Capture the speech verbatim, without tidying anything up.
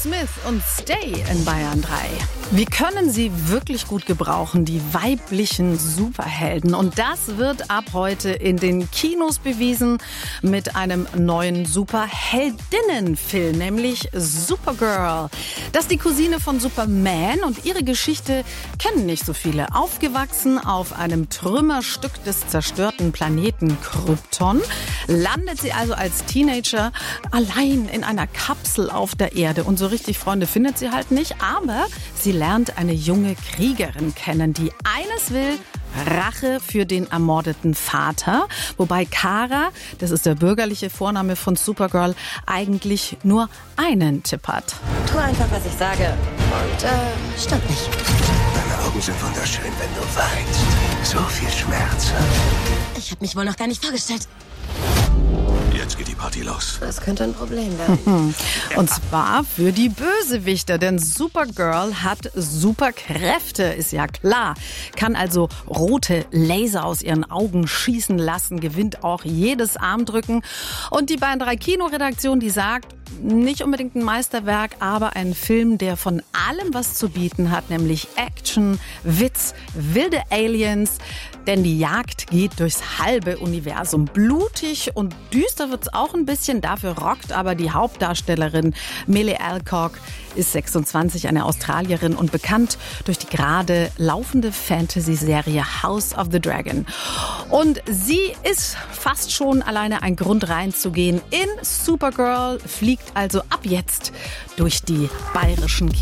Smith und Stay in Bayern drei. Wir können sie wirklich gut gebrauchen, die weiblichen Superhelden. Und das wird ab heute in den Kinos bewiesen mit einem neuen Superheldinnenfilm, nämlich Supergirl. Das ist die Cousine von Superman und ihre Geschichte kennen nicht so viele. Aufgewachsen auf einem Trümmerstück des zerstörten Planeten Krypton, landet sie also als Teenager allein in einer Kapsel auf der Erde. Und so richtig Freunde findet sie halt nicht, aber sie lernt eine junge Kriegerin kennen, die eines will: Rache für den ermordeten Vater. Wobei Kara, das ist der bürgerliche Vorname von Supergirl, eigentlich nur einen Tipp hat. Tu einfach, was ich sage. Und, äh, stimmt nicht. Deine Augen sind wunderschön, wenn du weinst. So viel Schmerz. Ich habe mich wohl noch gar nicht vorgestellt. Jetzt geht die Party los. Das könnte ein Problem werden. Und zwar für die Bösewichter, denn Supergirl hat Superkräfte, ist ja klar. Kann also rote Laser aus ihren Augen schießen lassen, gewinnt auch jedes Armdrücken. Und die Bayern drei Kinoredaktion, die sagt, nicht unbedingt ein Meisterwerk, aber ein Film, der von allem was zu bieten hat, nämlich Action, Witz, wilde Aliens. Denn die Jagd geht durchs halbe Universum. Blutig und düster wird's auch ein bisschen. Dafür rockt aber die Hauptdarstellerin Millie Alcock, ist sechsundzwanzig, eine Australierin und bekannt durch die gerade laufende Fantasy-Serie House of the Dragon. Und sie ist fast schon alleine ein Grund reinzugehen in Supergirl, fliegt also ab jetzt durch die bayerischen Kinos.